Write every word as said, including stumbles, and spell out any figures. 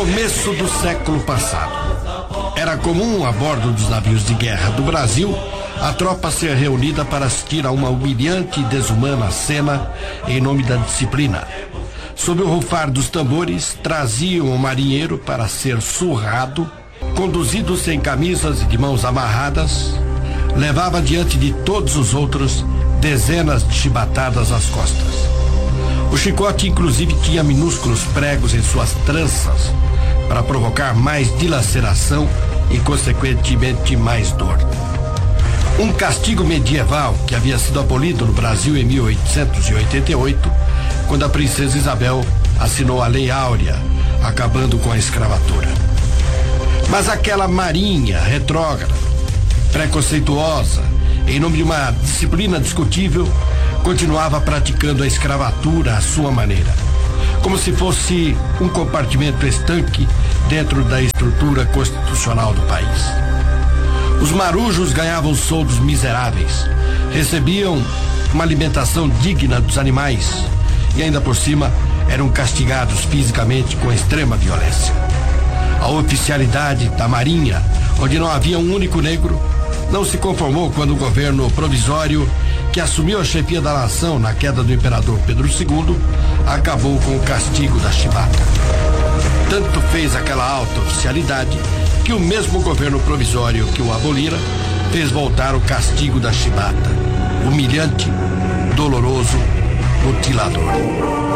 começo do século passado. Era comum a bordo dos navios de guerra do Brasil a tropa ser reunida para assistir a uma humilhante e desumana cena em nome da disciplina. Sob o rufar dos tambores, traziam o marinheiro para ser surrado, conduzido sem camisas e de mãos amarradas, levava diante de todos os outros dezenas de chibatadas às costas. O chicote, inclusive, tinha minúsculos pregos em suas tranças para provocar mais dilaceração e, consequentemente, mais dor. Um castigo medieval que havia sido abolido no Brasil em mil oitocentos e oitenta e oito, quando a princesa Isabel assinou a Lei Áurea, acabando com a escravatura. Mas aquela marinha retrógrada, preconceituosa, em nome de uma disciplina discutível, continuava praticando a escravatura à sua maneira, como se fosse um compartimento estanque dentro da estrutura constitucional do país. Os marujos ganhavam soldos miseráveis, recebiam uma alimentação digna dos animais e ainda por cima eram castigados fisicamente com extrema violência. A oficialidade da Marinha, onde não havia um único negro, não se conformou quando o governo provisório, que assumiu a chefia da nação na queda do imperador Pedro segundo, acabou com o castigo da chibata. Tanto fez aquela alta oficialidade que o mesmo governo provisório que o abolira fez voltar o castigo da chibata, humilhante, doloroso, mutilador.